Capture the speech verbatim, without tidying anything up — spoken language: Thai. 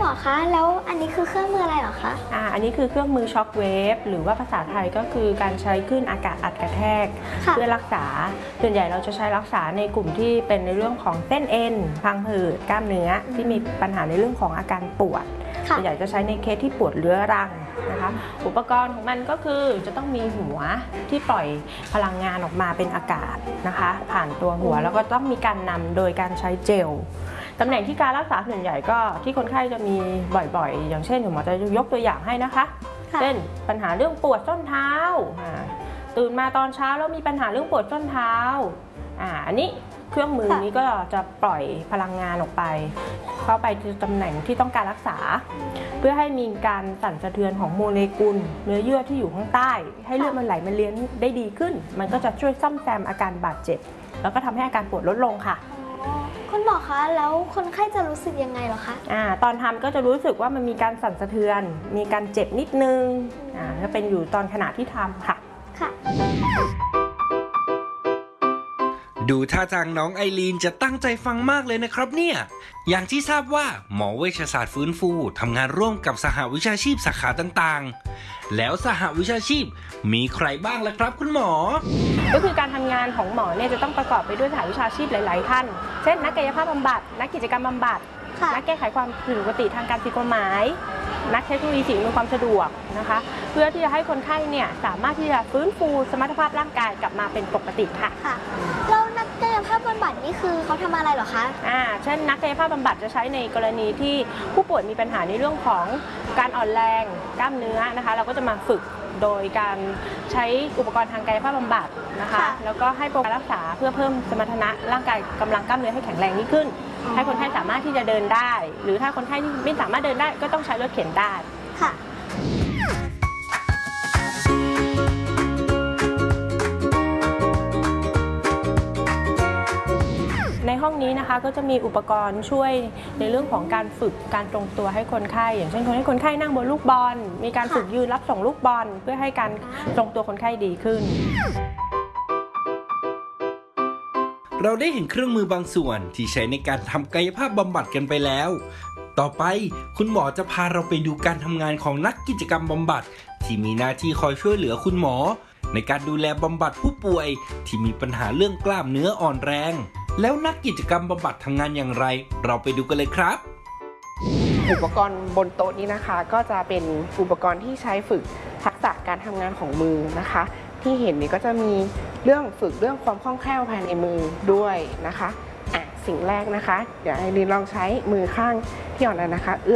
อคะแล้วอันนี้คือเครื่องมืออะไรเหรอคะอ่าอันนี้คือเครื่องมือช็อคเวฟหรือว่าภาษาไทยก็คือการใช้คลื่นอากาศอัดกระแทกเพื่อรักษาส่วนใหญ่เราจะใช้รักษาในกลุ่มที่เป็นในเรื่องของเส้นเอ็นพังผืดกล้ามเนื้อที่มีปัญหาในเรื่องของอาการปวดส่วนใหญ่จะใช้ในเคสที่ปวดเรื้อรังนะคะอุปกรณ์ของมันก็คือจะต้องมีหัวที่ปล่อยพลังงานออกมาเป็นอากาศนะคะผ่านตัวหัวแล้วก็ต้องมีการนำโดยการใช้เจลตำแหน่งที่การรักษาส่วนใหญ่ก็ที่คนไข้จะมีบ่อยๆอย่างเช่นหมอจะยกตัวอย่างให้นะคะเช่นปัญหาเรื่องปวดส้นเท้าตื่นมาตอนเช้าแล้วมีปัญหาเรื่องปวดส้นเท้าอ่าอันนี้เครื่องมือนี้ก็จะปล่อยพลังงานออกไปเข้าไปที่ตำแหน่งที่ต้องการรักษาเพื่อให้มีการสั่นสะเทือนของโมเลกุลเนื้อเยื่อที่อยู่ข้างใต้ให้เลือดมันไหลมาเลี้ยงได้ดีขึ้นมันก็จะช่วยซ่อมแซมอาการบาดเจ็บแล้วก็ทำให้อาการปวดลดลงค่ะคุณหมอคะแล้วคนไข้จะรู้สึกยังไงเหรอคะอ่าตอนทำก็จะรู้สึกว่ามันมีการสั่นสะเทือนมีการเจ็บนิดนึงอ่าจะเป็นอยู่ตอนขณะที่ทำค่ะค่ะดูท่าทางน้องไอรีนจะตั้งใจฟังมากเลยนะครับเนี่ยอย่างที่ทราบว่าหมอเวชศาสตร์ฟื้นฟูทำงานร่วมกับสหวิชาชีพสาขาต่างๆแล้วสหวิชาชีพมีใครบ้างล่ะครับคุณหมอก็คือการทำงานของหมอเนี่ยจะต้องประกอบไปด้วยสหวิชาชีพหลายๆท่านเช่นนักกายภาพบำบัดนักกิจกรรมบำบัดนักแก้ไขความผิดปกติทางการผิดกฎหมายนักเทคโนโลยีสิ่งอำนวยความสะดวกนะคะเพื่อที่จะให้คนไข้เนี่ยสามารถที่จะฟื้นฟูสมรรถภาพร่างกายกลับมาเป็นปกติค่ะแล้วนักกายภาพบำบัดนี่คือเขาทำอะไรเหรอคะอ่าเช่นนักกายภาพบำบัดจะใช้ในกรณีที่ผู้ป่วยมีปัญหาในเรื่องของการอ่อนแรงกล้ามเนื้อนะคะเราก็จะมาฝึกโดยการใช้อุปกรณ์ทางกายภาพบำบัดนะคะแล้วก็ให้โปรแกรมรักษาเพื่อเพิ่มสมรรถนะร่างกายกำลังกล้ามเนื้อให้แข็งแรงยิ่งขึ้นให้คนไข้สามารถที่จะเดินได้หรือถ้าคนไข้ที่ไม่สามารถเดินได้ก็ต้องใช้รถเข็นได้ค่ะในห้องนี้นะคะก็จะมีอุปกรณ์ช่วยในเรื่องของการฝึกการตรงตัวให้คนไข้อย่างเช่นคนให้คนไข้นั่งบนลูกบอลมีการฝึกยืนรับส่งลูกบอลเพื่อให้การตรงตัวคนไข้ดีขึ้นเราได้เห็นเครื่องมือบางส่วนที่ใช้ในการทำกายภาพบำบัดกันไปแล้วต่อไปคุณหมอจะพาเราไปดูการทำงานของนักกิจกรรมบำบัดที่มีหน้าที่คอยช่วยเหลือคุณหมอในการดูแลบำบัดผู้ป่วยที่มีปัญหาเรื่องกล้ามเนื้ออ่อนแรงแล้วนักกิจกรรมบำบัดทำงานอย่างไรเราไปดูกันเลยครับอุปกรณ์บนโต๊ะนี้นะคะก็จะเป็นอุปกรณ์ที่ใช้ฝึกทักษะการทำงานของมือนะคะที่เห็นนี่ก็จะมีเรื่องฝึกเรื่องความคล่องแคล่วภายในมือด้วยนะคะอ่ะสิ่งแรกนะคะเดี๋ยวไอรีนลองใช้มือข้างที่อ่อนแล้วนะคะเอื้อ